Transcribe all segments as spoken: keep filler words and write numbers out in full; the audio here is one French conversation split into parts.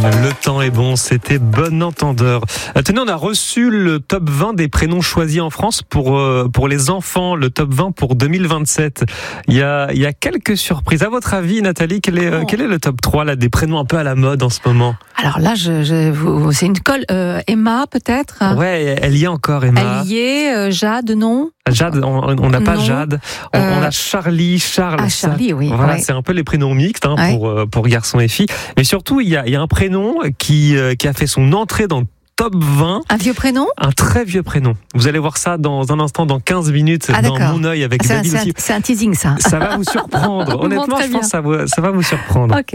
Le temps est bon, c'était Bon Entendeur. Tenez, on a reçu le top vingt des prénoms choisis en France pour, euh, pour les enfants, le top vingt pour deux mille vingt-sept. Il y a, il y a quelques surprises. À votre avis, Nathalie, quel est, oh. quel est le top trois là, des prénoms un peu à la mode en ce moment? Alors là, je, je, c'est une colle. Euh, Emma, peut-être? Ouais, elle y est encore, Emma. Elle y est. Euh, Jade, non? Jade, on n'a pas Jade. On, euh... on a Charlie, Charles. Ah, Charlie, ça, oui. Voilà, ouais. c'est un peu les prénoms mixtes hein, ouais. pour, pour garçons et filles. Mais surtout, il y a, il y a un prénom qui, qui a fait son entrée dans le top vingt. Un vieux prénom? Un très vieux prénom. Vous allez voir ça dans un instant, dans quinze minutes, ah, dans Mon œil avec c'est David un, aussi. C'est un teasing, ça. Ça va vous surprendre. Honnêtement, bon, je pense que ça, va, ça va vous surprendre. Ok.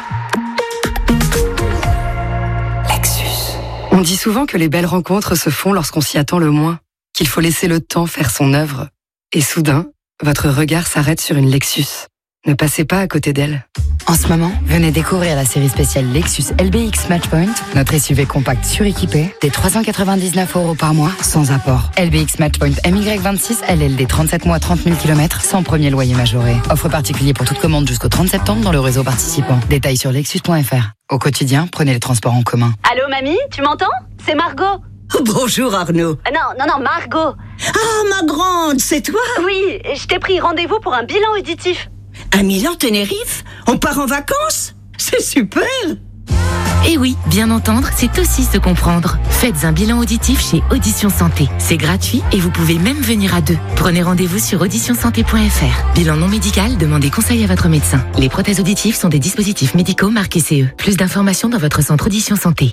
On dit souvent que les belles rencontres se font lorsqu'on s'y attend le moins, qu'il faut laisser le temps faire son œuvre. Et soudain, votre regard s'arrête sur une Lexus. Ne passez pas à côté d'elle. En ce moment, venez découvrir la série spéciale Lexus L B X Matchpoint, notre S U V compact suréquipé, des trois cent quatre-vingt-dix-neuf euros par mois, sans apport. L B X Matchpoint M Y vingt-six, L L D trente-sept mois, trente mille kilomètres, sans premier loyer majoré. Offre particulier pour toute commande jusqu'au trente septembre dans le réseau participant. Détails sur lexus point f r. Au quotidien, prenez les transports en commun. Allô, mamie, tu m'entends? C'est Margot. Bonjour Arnaud. Euh, non, non, non, Margot. Ah, ma grande, c'est toi? Oui, je t'ai pris rendez-vous pour un bilan auditif. À Milan, Tenerife? On part en vacances? C'est super! Et oui, bien entendre, c'est aussi se comprendre. Faites un bilan auditif chez Audition Santé. C'est gratuit et vous pouvez même venir à deux. Prenez rendez-vous sur audition santé point f r. Bilan non médical, demandez conseil à votre médecin. Les prothèses auditives sont des dispositifs médicaux marqués C E. Plus d'informations dans votre centre Audition Santé.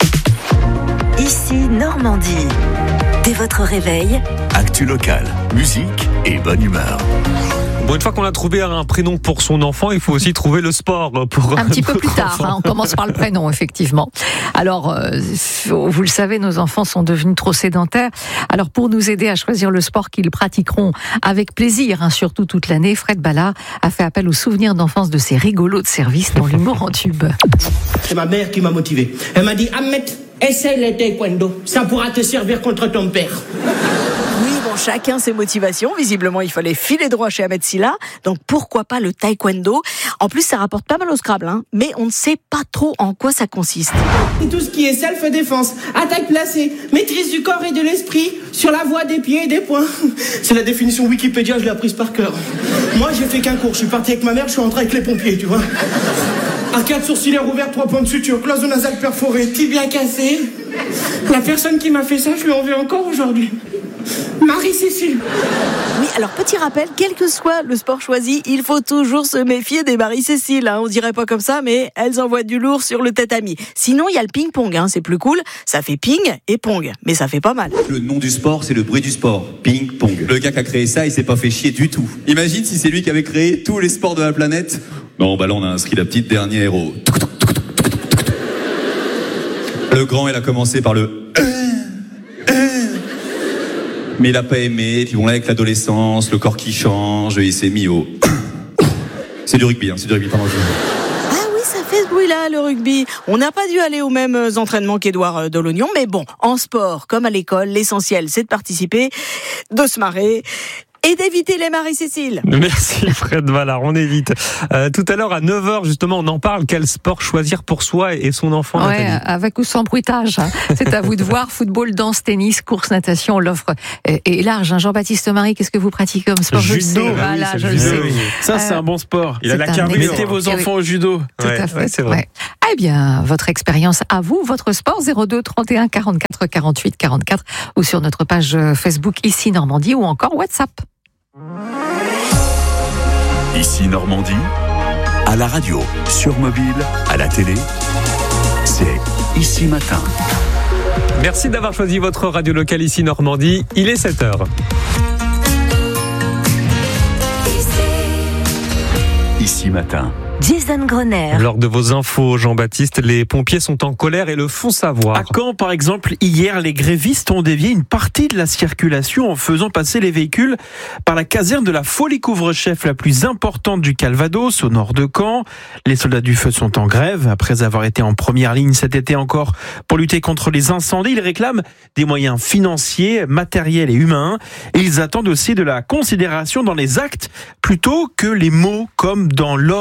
Ici Normandie. Dès votre réveil, actu local, musique et bonne humeur. Bon, une fois qu'on a trouvé un prénom pour son enfant, il faut aussi trouver le sport pour un petit peu plus tard. Hein, on commence par le prénom, effectivement. Alors, euh, vous le savez, nos enfants sont devenus trop sédentaires. Alors, pour nous aider à choisir le sport qu'ils pratiqueront avec plaisir, hein, surtout toute l'année, Fred Ballard a fait appel aux souvenirs d'enfance de ces rigolos de service dont l'humour en tube. C'est ma mère qui m'a motivé. Elle m'a dit, Ahmed, essaye le taekwondo. Ça pourra te servir contre ton père. Oui, bon, chacun ses motivations. Visiblement, il fallait filer droit chez Ahmed Silla. Donc, pourquoi pas le taekwondo? En plus, ça rapporte pas mal au Scrabble, hein. Mais on ne sait pas trop en quoi ça consiste. C'est tout ce qui est self-défense, attaque placée, maîtrise du corps et de l'esprit, sur la voie des pieds et des poings. C'est la définition Wikipédia, je l'ai apprise par cœur. Moi, j'ai fait qu'un cours. Je suis parti avec ma mère, je suis rentré avec les pompiers, tu vois. Arcade sourcilière ouverte, trois points de suture, cloison nasale perforée, tibia cassé. La personne qui m'a fait ça, je lui en veux encore aujourd'hui. Marie-Cécile. Oui, alors petit rappel, quel que soit le sport choisi, il faut toujours se méfier des Marie-Cécile. Hein. On dirait pas comme ça, mais elles envoient du lourd sur le tatami. Sinon, il y a le ping-pong, hein. C'est plus cool. Ça fait ping et pong, mais ça fait pas mal. Le nom du sport, c'est le bruit du sport. Ping-pong. Le gars qui a créé ça, il s'est pas fait chier du tout. Imagine si c'est lui qui avait créé tous les sports de la planète. Non, bah là, on a inscrit la petite dernière au... Le grand, il a commencé par le... Mais il a pas aimé, puis bon là avec l'adolescence, le corps qui change, il s'est mis au... C'est du rugby, hein, c'est du rugby, pardon. Ah oui, ça fait ce bruit-là, le rugby. On n'a pas dû aller aux mêmes entraînements qu'Édouard Delognon, mais bon, en sport, comme à l'école, l'essentiel c'est de participer, de se marrer... et d'éviter les Marie-Cécile. Merci Fred Ballard, on évite. Euh, tout à l'heure à neuf heures justement, on en parle, quel sport choisir pour soi et son enfant. Ouais, Nathalie. avec ou sans bruitage. Hein. C'est à vous de voir. Football, danse, tennis, course, natation, l'offre est large. Hein. Jean-Baptiste Marie, qu'est-ce que vous pratiquez comme sport? Judo, je le sais. oui, Voilà, c'est je le le judo, sais. oui. Ça, c'est euh, un bon sport. Il a la carrure. Mettez vos enfants au judo. Tout ouais, à fait. Ouais, c'est vrai. Ouais. Eh bien, votre expérience à vous, votre sport, zéro deux trente et un quarante-quatre quarante-huit quarante-quatre ou sur notre page Facebook Ici Normandie ou encore WhatsApp. Ici Normandie, à la radio, sur mobile, à la télé, c'est Ici Matin. Merci d'avoir choisi votre radio locale Ici Normandie. Il est sept heures. Ici Matin. Jason Grenier. Lors de vos infos, Jean-Baptiste, les pompiers sont en colère et le font savoir. À Caen, par exemple, hier, les grévistes ont dévié une partie de la circulation en faisant passer les véhicules par la caserne de la Folie Couvre-Chef, la plus importante du Calvados, au nord de Caen. Les soldats du feu sont en grève. Après avoir été en première ligne cet été encore pour lutter contre les incendies, ils réclament des moyens financiers, matériels et humains. Et ils attendent aussi de la considération dans les actes plutôt que les mots, comme dans l'Orne,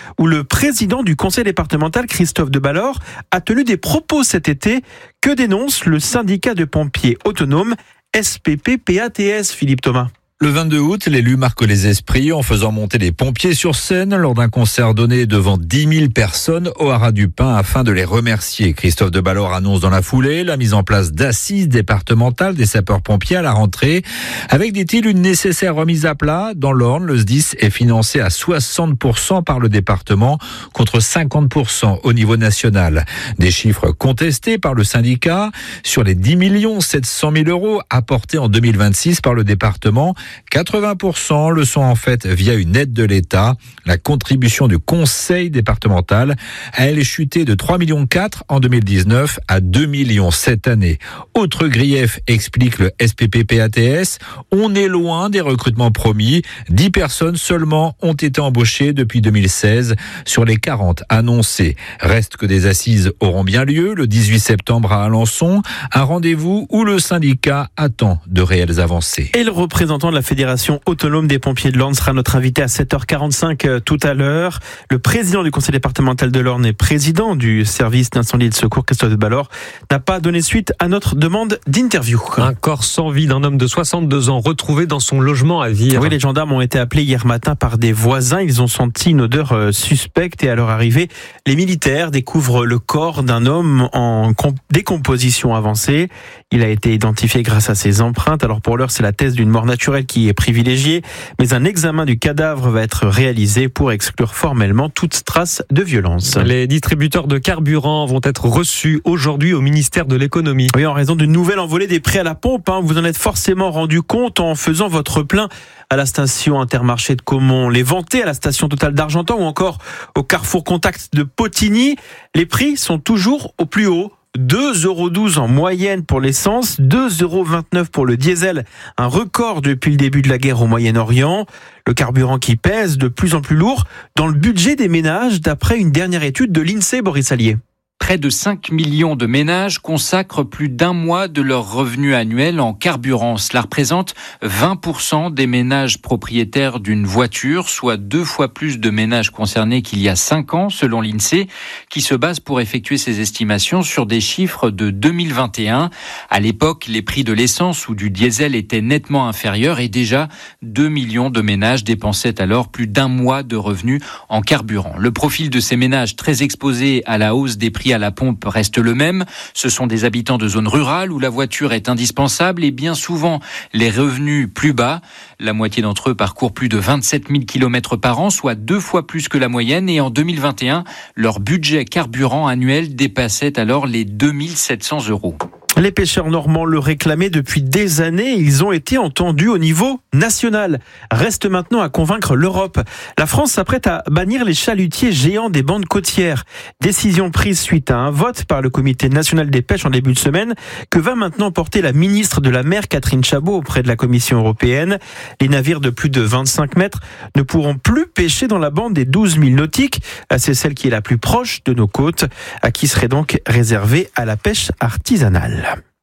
où le président du conseil départemental, Christophe de Ballor, a tenu des propos cet été que dénonce le syndicat de pompiers autonomes S P P P A T S, Philippe Thomas. Le vingt-deux août, l'élu marque les esprits en faisant monter les pompiers sur scène lors d'un concert donné devant dix mille personnes au Haras du Pin afin de les remercier. Christophe de Ballor annonce dans la foulée la mise en place d'assises départementales des sapeurs-pompiers à la rentrée. Avec, dit-il, une nécessaire remise à plat. Dans l'Orne, le S D I S est financé à soixante pour cent par le département contre cinquante pour cent au niveau national. Des chiffres contestés par le syndicat. Sur les dix millions sept cent mille euros apportés en deux mille vingt-six par le département, quatre-vingts pour cent le sont en fait via une aide de l'État. La contribution du conseil départemental a elle chuté de trois virgule quatre millions en deux mille dix-neuf à deux millions cette année. Autre grief, explique le S P P P A T S, on est loin des recrutements promis. dix personnes seulement ont été embauchées depuis deux mille seize sur les quarante annoncées. Reste que des assises auront bien lieu le dix-huit septembre à Alençon, un rendez-vous où le syndicat attend de réelles avancées. Et le représentant de la Fédération autonome des pompiers de l'Orne sera notre invité à sept heures quarante-cinq tout à l'heure. Le président du conseil départemental de l'Orne et président du service d'incendie et de secours, Christophe de Ballor, n'a pas donné suite à notre demande d'interview. Un corps sans vie d'un homme de soixante-deux ans retrouvé dans son logement à Vire. Oui, les gendarmes ont été appelés hier matin par des voisins. Ils ont senti une odeur suspecte et à leur arrivée, les militaires découvrent le corps d'un homme en décomposition avancée. Il a été identifié grâce à ses empreintes. Alors pour l'heure, c'est la thèse d'une mort naturelle qui est privilégiée, mais un examen du cadavre va être réalisé pour exclure formellement toute trace de violence. Les distributeurs de carburant vont être reçus aujourd'hui au ministère de l'économie. Oui, en raison d'une nouvelle envolée des prix à la pompe, hein, vous en êtes forcément rendu compte en faisant votre plein à la station Intermarché de Caumont, les Vantés à la station Total d'Argentan ou encore au Carrefour Contact de Potigny. Les prix sont toujours au plus haut. deux euros douze en moyenne pour l'essence, deux euros vingt-neuf pour le diesel, un record depuis le début de la guerre au Moyen-Orient. Le carburant qui pèse de plus en plus lourd dans le budget des ménages d'après une dernière étude de l'INSEE, Boris Allier. Près de cinq millions de ménages consacrent plus d'un mois de leur revenu annuel en carburant. Cela représente vingt pour cent des ménages propriétaires d'une voiture, soit deux fois plus de ménages concernés qu'il y a cinq ans, selon l'INSEE, qui se base pour effectuer ses estimations sur des chiffres de deux mille vingt et un. À l'époque, les prix de l'essence ou du diesel étaient nettement inférieurs et déjà deux millions de ménages dépensaient alors plus d'un mois de revenus en carburant. Le profil de ces ménages très exposés à la hausse des prix à la pompe reste le même. Ce sont des habitants de zones rurales où la voiture est indispensable et bien souvent les revenus plus bas. La moitié d'entre eux parcourent plus de vingt-sept mille kilomètres par an, soit deux fois plus que la moyenne. Et en deux mille vingt et un, leur budget carburant annuel dépassait alors les deux mille sept cents euros. Les pêcheurs normands le réclamaient depuis des années. Ils ont été entendus au niveau national. Reste maintenant à convaincre l'Europe. La France s'apprête à bannir les chalutiers géants des bandes côtières. Décision prise suite à un vote par le Comité national des pêches en début de semaine que va maintenant porter la ministre de la Mer, Catherine Chabot, auprès de la Commission européenne. Les navires de plus de vingt-cinq mètres ne pourront plus pêcher dans la bande des douze milles nautiques. C'est celle qui est la plus proche de nos côtes, à qui serait donc réservée à la pêche artisanale.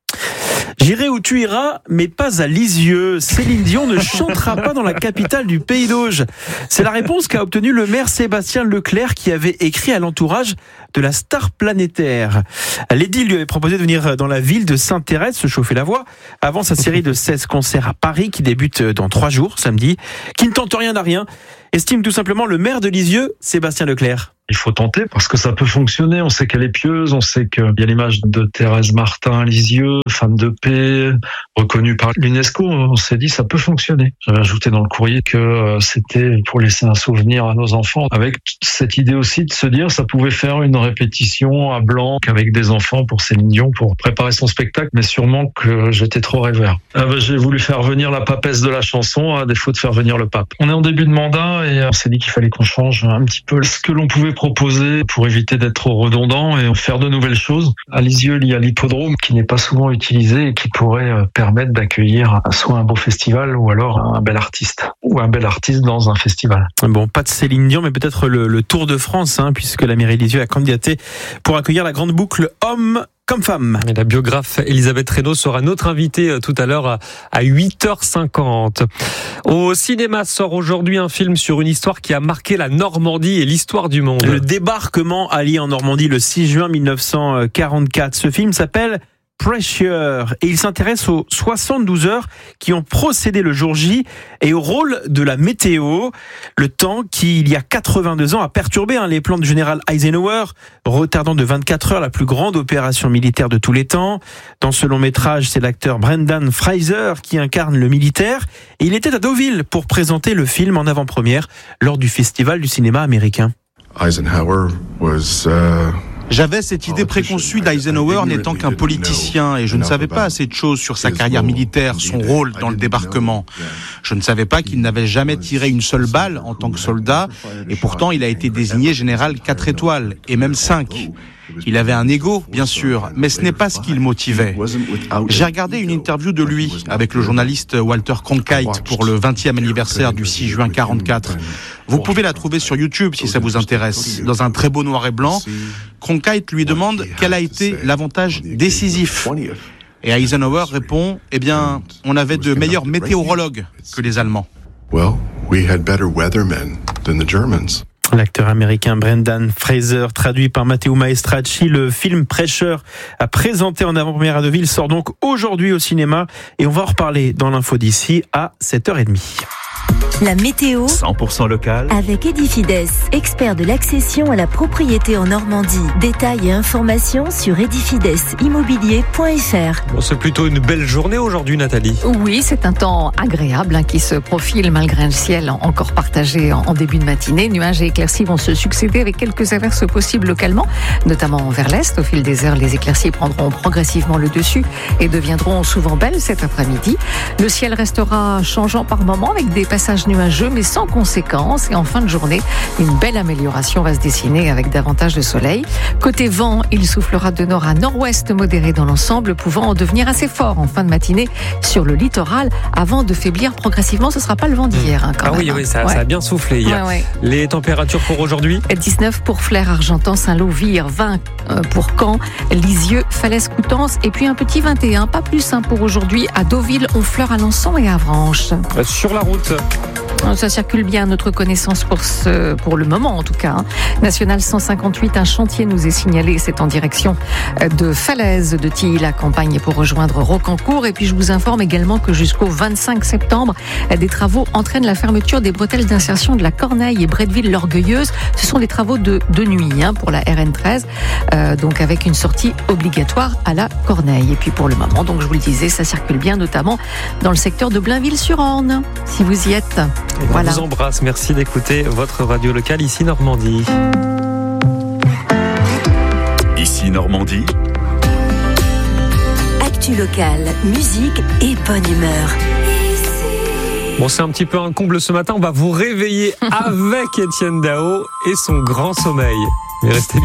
J'irai où tu iras, mais pas à Lisieux. Céline Dion ne chantera pas dans la capitale du Pays d'Auge. C'est la réponse qu'a obtenue le maire Sébastien Leclerc, qui avait écrit à l'entourage de la star planétaire. L'édile lui avait proposé de venir dans la ville de Sainte-Thérèse se chauffer la voix avant sa série de seize concerts à Paris qui débute dans trois jours, samedi. Qui ne tente rien à rien, estime tout simplement le maire de Lisieux, Sébastien Leclerc. Il faut tenter parce que ça peut fonctionner. On sait qu'elle est pieuse, on sait qu'il y a l'image de Thérèse Martin à Lisieux, femme de paix, reconnue par l'UNESCO. On s'est dit ça peut fonctionner. J'avais ajouté dans le courrier que c'était pour laisser un souvenir à nos enfants, avec cette idée aussi de se dire ça pouvait faire une répétition à Blanc avec des enfants pour Céline Dion pour préparer son spectacle, mais sûrement que j'étais trop rêveur. Ah ben, j'ai voulu faire venir la papesse de la chanson à défaut de faire venir le pape. On est en début de mandat et on s'est dit qu'il fallait qu'on change un petit peu ce que l'on pouvait proposer pour éviter d'être trop redondant et faire de nouvelles choses. À Lisieux, il y a l'hippodrome qui n'est pas souvent utilisé et qui pourrait permettre d'accueillir soit un beau festival ou alors un bel artiste ou un bel artiste dans un festival. Bon, pas de Céline Dion, mais peut-être le, le Tour de France, hein, puisque la mairie de Lisieux a candidaté pour accueillir la grande boucle Hommes comme femme. Et la biographe Elisabeth Reynaud sera notre invitée tout à l'heure à huit heures cinquante. Au cinéma sort aujourd'hui un film sur une histoire qui a marqué la Normandie et l'histoire du monde. Le débarquement allié en Normandie le six juin mille neuf cent quarante-quatre. Ce film s'appelle Pressure et il s'intéresse aux soixante-douze heures qui ont procédé le jour J et au rôle de la météo, le temps qui, il y a quatre-vingt-deux ans, a perturbé hein, les plans du général Eisenhower, retardant de vingt-quatre heures la plus grande opération militaire de tous les temps. Dans ce long métrage, c'est l'acteur Brendan Fraser qui incarne le militaire et il était à Deauville pour présenter le film en avant-première lors du Festival du cinéma américain. Eisenhower was uh... J'avais cette idée préconçue d'Eisenhower n'étant qu'un politicien et je ne savais pas assez de choses sur sa carrière militaire, son rôle dans le débarquement. Je ne savais pas qu'il n'avait jamais tiré une seule balle en tant que soldat et pourtant il a été désigné général quatre étoiles et même cinq. Il avait un ego, bien sûr, mais ce n'est pas ce qui le motivait. J'ai regardé une interview de lui avec le journaliste Walter Cronkite pour le vingtième anniversaire du six juin quarante-quatre. Vous pouvez la trouver sur YouTube si ça vous intéresse. Dans un très beau noir et blanc, Cronkite lui demande quel a été l'avantage décisif. Et Eisenhower répond, eh bien, on avait de meilleurs météorologues que les Allemands. Well, we had better weathermen than the Germans. L'acteur américain Brendan Fraser, traduit par Matteo Maestracci, le film Pressure a présenté en avant-première à Deauville, sort donc aujourd'hui au cinéma et on va en reparler dans l'info d'ici à sept heures trente. La météo cent pour cent local avec Edifides, expert de l'accession à la propriété en Normandie. Détails et informations sur edifides immobilier point f r. Bon, c'est plutôt une belle journée aujourd'hui, Nathalie. Oui, c'est un temps agréable hein, qui se profile malgré un ciel encore partagé en, en début de matinée. Nuages et éclaircies vont se succéder avec quelques averses possibles localement, notamment vers l'est. Au fil des heures, les éclaircies prendront progressivement le dessus et deviendront souvent belles cet après-midi. Le ciel restera changeant par moments avec des passages nuageux mais sans conséquences et en fin de journée une belle amélioration va se dessiner avec davantage de soleil. Côté vent, il soufflera de nord à nord-ouest modéré dans l'ensemble, pouvant en devenir assez fort en fin de matinée sur le littoral avant de faiblir progressivement. Ce ne sera pas le vent d'hier hein, quand ah même. oui, oui ça, ouais. ça a bien soufflé hier. Ouais, ouais. Les températures pour aujourd'hui? dix-neuf pour Flers, Argentan, Saint-Lô, Vire, vingt pour Caen, Lisieux, Falaise, Coutances et puis un petit vingt et un, pas plus hein, pour aujourd'hui à Deauville, Honfleur, Alençon et Avranches. Sur la route, ça circule bien à notre connaissance pour, ce, pour le moment en tout cas. Hein. National cent cinquante-huit, un chantier nous est signalé, c'est en direction de Falaise, de Tilly, la campagne pour rejoindre Rocancourt. Et puis je vous informe également que jusqu'au vingt-cinq septembre, des travaux entraînent la fermeture des bretelles d'insertion de la Corneille et Bretteville-l'Orgueilleuse. Ce sont des travaux de, de nuit hein, pour la R N treize, euh, donc avec une sortie obligatoire à la Corneille. Et puis pour le moment, donc je vous le disais, ça circule bien, notamment dans le secteur de Blainville-sur-Orne, si vous y êtes. Et voilà. On vous embrasse, merci d'écouter votre radio locale ici Normandie. Ici Normandie. Actu locale, musique et bonne humeur. Bon, c'est un petit peu un comble ce matin, on va vous réveiller avec Étienne Dao et son grand sommeil. Mais restez bien.